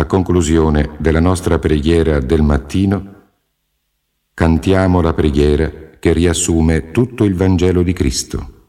A conclusione della nostra preghiera del mattino, cantiamo la preghiera che riassume tutto il Vangelo di Cristo.